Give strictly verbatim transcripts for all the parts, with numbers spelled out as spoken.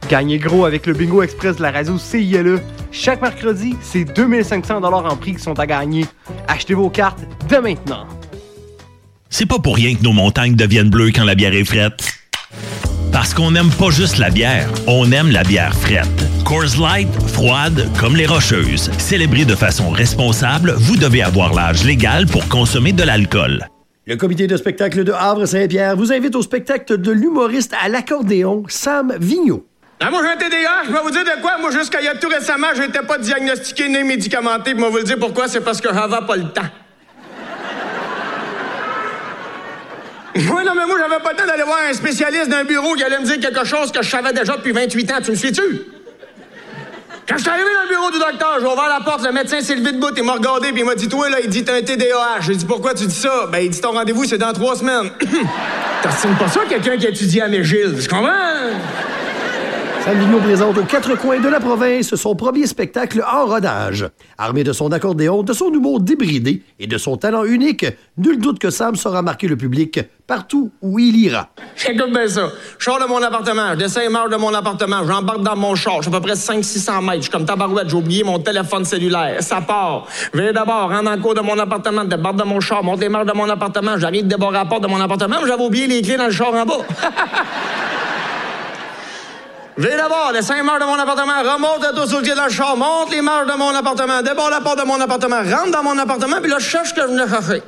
Gagnez gros avec le Bingo Express de la radio C I L E. Chaque mercredi, c'est deux mille cinq cents dollars en prix qui sont à gagner. Achetez vos cartes dès maintenant. C'est pas pour rien que nos montagnes deviennent bleues quand la bière est frette. Parce qu'on n'aime pas juste la bière, on aime la bière frette. Coors Light, froide comme les Rocheuses. Célébrée de façon responsable, vous devez avoir l'âge légal pour consommer de l'alcool. Le comité de spectacle de Havre-Saint-Pierre vous invite au spectacle de l'humoriste à l'accordéon Sam Vigneault. Ah, moi, j'ai un T D A H, je vais vous dire de quoi. Moi, jusqu'à il y a tout récemment, j'étais pas diagnostiqué ni médicamenté. Puis, moi, vous le dire pourquoi, c'est parce que j'avais pas le temps. Oui, non, mais moi, j'avais pas le temps d'aller voir un spécialiste d'un bureau qui allait me dire quelque chose que je savais déjà depuis vingt-huit ans. Tu me suis-tu? Quand je suis arrivé dans le bureau du docteur, j'ai ouvert la porte, le médecin s'est levé debout, il m'a regardé, puis il m'a dit, toi, là, il dit, t'as un T D A H. J'ai dit, pourquoi tu dis ça? Ben, il dit, ton rendez-vous, c'est dans trois semaines. T'estimes pas ça, quelqu'un qui étudie à McGill? Tu comprends? Sam Vigneault présente aux quatre coins de la province son premier spectacle en rodage. Armé de son accordéon, de son humour débridé et de son talent unique, nul doute que Sam saura marquer le public partout où il ira. Écoute bien ça. Je sors de mon appartement, je descends les marches de mon appartement, j'embarque dans mon char, je suis à peu près cinq cents à six cents mètres, je suis comme tabarouette, j'ai oublié mon téléphone cellulaire. Ça part. Je vais d'abord, rentre dans le cours de mon appartement, débarque de mon char, monte les marches de mon appartement, j'arrive, débarque à la porte de mon appartement, mais j'avais oublié les clés dans le char en bas. Je vais d'abord, les cinq marches de mon appartement, remonte à tous aux pieds dans le char, monte les marches de mon appartement, débarque la porte de mon appartement, rentre dans mon appartement, puis là, je cherche ce que je venais chercher.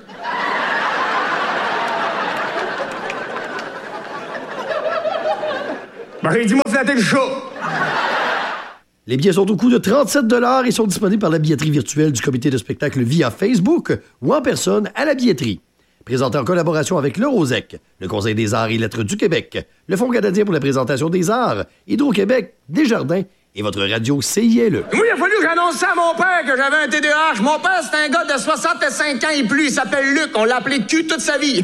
Ben, j'ai dit, moi, flatter le chat. Les billets sont au coût de trente-sept dollars et sont disponibles par la billetterie virtuelle du comité de spectacle via Facebook ou en personne à la billetterie. Présenté en collaboration avec le Rosec, le Conseil des arts et lettres du Québec, le Fonds canadien pour la présentation des arts, Hydro-Québec, Desjardins et votre radio C I L E. Moi, il a fallu que j'annonce ça à mon père que j'avais un T D A H. Mon père, c'est un gars de soixante-cinq ans et plus. Il s'appelle Luc. On l'a appelé cul toute sa vie.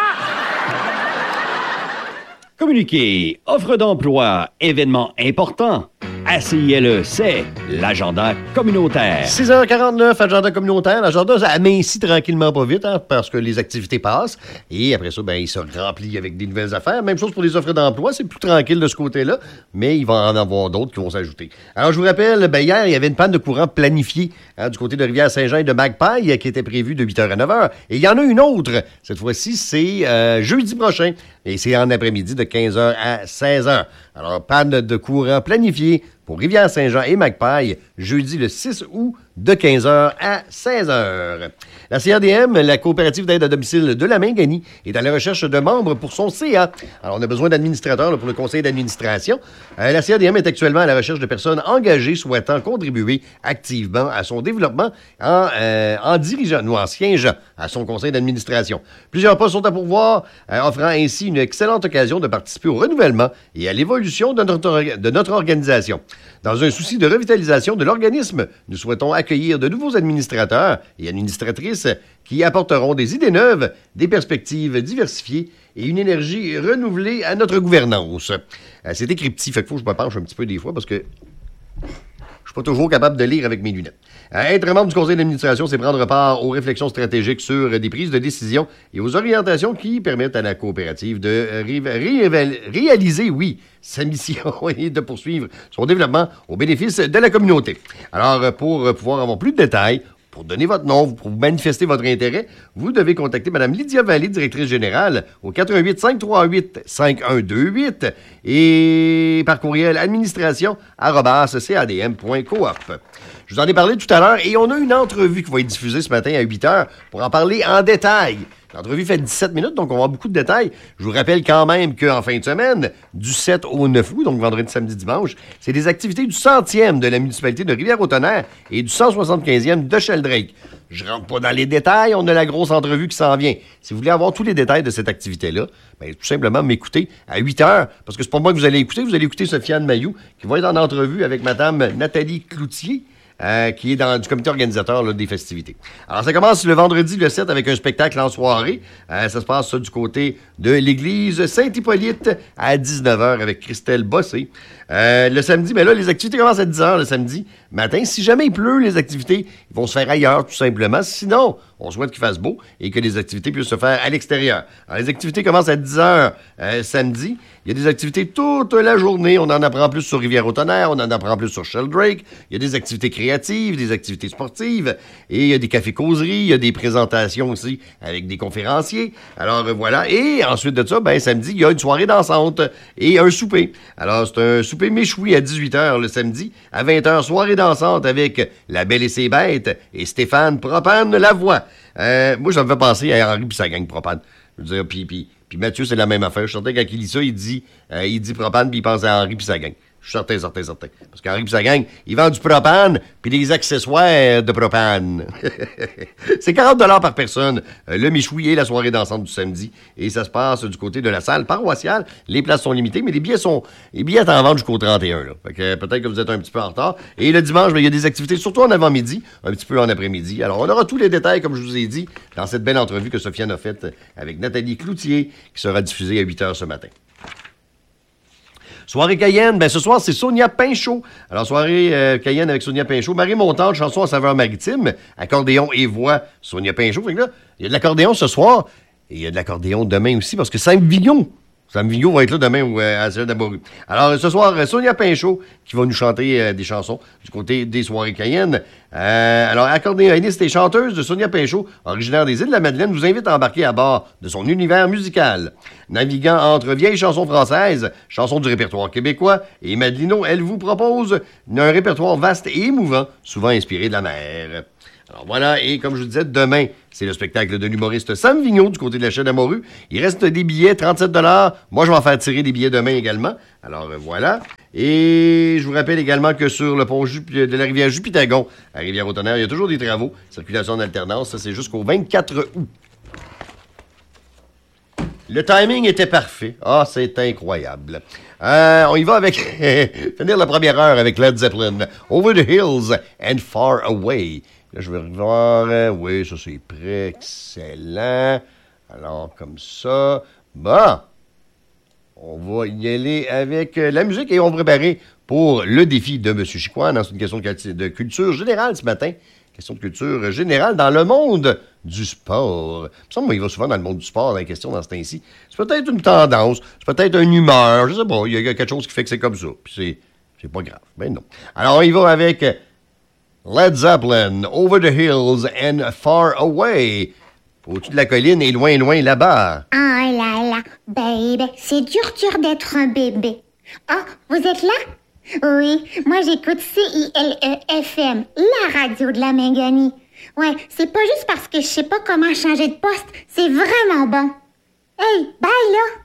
Communiqué, offre d'emploi, événement important. À C I L E, c'est l'agenda communautaire. six heures quarante-neuf, agenda communautaire. L'agenda amincit tranquillement pas vite, hein, parce que les activités passent. Et après ça, ben, il se remplit avec des nouvelles affaires. Même chose pour les offres d'emploi. C'est plus tranquille de ce côté-là, mais il va en avoir d'autres qui vont s'ajouter. Alors, je vous rappelle, ben, hier, il y avait une panne de courant planifiée hein, du côté de Rivière-Saint-Jean et de Magpie qui était prévue de huit heures à neuf heures. Et il y en a une autre. Cette fois-ci, c'est euh, jeudi prochain. Et c'est en après-midi de quinze heures à seize heures. Alors, panne de courant planifiée pour Rivière-Saint-Jean et Magpie, jeudi le six août, de quinze heures à seize heures. La C A D M, la coopérative d'aide à domicile de la Mingani, est à la recherche de membres pour son C A. Alors, on a besoin d'administrateurs là, pour le conseil d'administration. Euh, la C A D M est actuellement à la recherche de personnes engagées souhaitant contribuer activement à son développement en, euh, en dirigeant ou en siégeant à son conseil d'administration. Plusieurs postes sont à pourvoir, euh, offrant ainsi une excellente occasion de participer au renouvellement et à l'évolution de notre, de notre organisation. Dans un souci de revitalisation de l'organisme, nous souhaitons accueillir de nouveaux administrateurs et administratrices qui apporteront des idées neuves, des perspectives diversifiées et une énergie renouvelée à notre gouvernance. Euh, c'est écrit petit, fait qu'il faut que je me penche un petit peu des fois parce que je suis pas toujours capable de lire avec mes lunettes. Euh, être membre du conseil d'administration, c'est prendre part aux réflexions stratégiques sur des prises de décision et aux orientations qui permettent à la coopérative de ré- ré- réaliser, oui, sa mission et de poursuivre son développement au bénéfice de la communauté. Alors, pour pouvoir avoir plus de détails, pour donner votre nom, pour manifester votre intérêt, vous devez contacter Mme Lydia Vallée, directrice générale, au quatre un huit, cinq trois huit, cinq un deux huit et par courriel administration arobase c a d m point coop. Je vous en ai parlé tout à l'heure et on a une entrevue qui va être diffusée ce matin à huit heures pour en parler en détail. L'entrevue fait dix-sept minutes, donc on va avoir beaucoup de détails. Je vous rappelle quand même qu'en fin de semaine, du sept au neuf août, donc vendredi, samedi, dimanche, c'est des activités du centième de la municipalité de Rivière-au-Tonnerre et du cent soixante-quinzième de Sheldrake. Je rentre pas dans les détails, on a la grosse entrevue qui s'en vient. Si vous voulez avoir tous les détails de cette activité-là, bien, tout simplement m'écouter à huit heures, parce que c'est pas moi que vous allez écouter, vous allez écouter Sofiane Mayou, qui va être en entrevue avec Mme Nathalie Cloutier, Euh, qui est dans du comité organisateur là, des festivités. Alors, ça commence le vendredi, le sept, avec un spectacle en soirée. Euh, ça se passe ça, du côté de l'église Saint-Hippolyte à dix-neuf heures avec Christelle Bossé. Euh, le samedi, mais là, les activités commencent à dix heures le samedi, matin. Si jamais il pleut, les activités ils vont se faire ailleurs, tout simplement. Sinon, on souhaite qu'il fasse beau et que les activités puissent se faire à l'extérieur. Alors, les activités commencent à dix heures euh, samedi. Il y a des activités toute la journée. On en apprend plus sur Rivière-au-Tonnerre, on en apprend plus sur Sheldrake. Il y a des activités créatives, des activités sportives, et il y a des cafés-causeries, il y a des présentations aussi avec des conférenciers. Alors, euh, voilà. Et ensuite de ça, ben samedi, il y a une soirée dansante et un souper. Alors, c'est un souper méchoui à dix-huit heures le samedi. À vingt heures, soirée dansante avec La Belle et ses Bêtes et Stéphane Propane Lavoie. Euh, moi, ça me fait penser à Henri pis sa gang Propane. Je veux dire, puis, puis, puis Mathieu, c'est la même affaire. Je suis certain quand il lit ça, il dit, euh, il dit Propane puis il pense à Henri pis sa gang. Je suis certain, certain, certain. Parce qu'Henri pis sa gang, ils vendent du propane puis des accessoires de propane. C'est quarante dollars par personne. Euh, le méchoui et la soirée dansante du samedi. Et ça se passe du côté de la salle paroissiale. Les places sont limitées, mais les billets sont, les billets sont en vente jusqu'au trente et un. Là. Fait que euh, peut-être que vous êtes un petit peu en retard. Et le dimanche, ben, il y a des activités, surtout en avant-midi, un petit peu en après-midi. Alors, on aura tous les détails, comme je vous ai dit, dans cette belle entrevue que Sofiane a faite avec Nathalie Cloutier, qui sera diffusée à huit heures ce matin. Soirée Cayenne, ben ce soir, c'est Sonia Pinchot. Alors, soirée euh, Cayenne avec Sonia Pinchot. Marie Montante, chanson à saveur maritime, accordéon et voix, Sonia Pinchot. Fait que là, il y a de l'accordéon ce soir, et il y a de l'accordéon demain aussi, parce que Sam Vignon, Sam Vignon va être là demain au, euh, à Celle d'Aboru. Alors, ce soir, Sonia Pinchot, qui va nous chanter euh, des chansons du côté des soirées Cayenne. Euh, alors, accordéoniste et chanteuse de Sonia Pinchot, originaire des Îles-de-la-Madeleine, vous invite à embarquer à bord de son univers musical. Naviguant entre vieilles chansons françaises, chansons du répertoire québécois, et Madelino, elle vous propose un répertoire vaste et émouvant, souvent inspiré de la mer. Alors voilà, et comme je vous disais, demain, c'est le spectacle de l'humoriste Sam Vigneault du côté de la chaîne d'Amoru. Il reste des billets, trente-sept dollars. Moi, je vais en faire tirer des billets demain également. Alors euh, voilà. Et je vous rappelle également que sur le pont Jup- de la rivière Jupitagon, à Rivière-au-Tonnerre, il y a toujours des travaux. Circulation en alternance, ça c'est jusqu'au vingt-quatre août. Le timing était parfait. Ah, c'est incroyable. Euh, on y va avec... finir la première heure avec Led Zeppelin. Over the Hills and Far Away. Là, je vais revoir. Euh, oui, ça, c'est prêt. Excellent. Alors, comme ça. Bon. On va y aller avec euh, la musique et on va préparer pour le défi de M. Chicoine. C'est une question de, de culture générale ce matin. Question de culture générale dans le monde du sport. Il me semble qu'il va souvent dans le monde du sport, la question dans ce temps-ci. C'est peut-être une tendance, c'est peut-être une humeur, je sais pas. Il y a quelque chose qui fait que c'est comme ça. Puis c'est, c'est pas grave. Ben non. Alors, on y va avec Led Zeppelin, Over the Hills and Far Away. Au-dessus de la colline et loin, loin là-bas. Oh là là, baby, c'est dur, dur d'être un bébé. Ah, vous êtes là? Oui, moi j'écoute C I L E F M, la radio de la Mingani. Ouais, c'est pas juste parce que je sais pas comment changer de poste, c'est vraiment bon. Hey, bye là!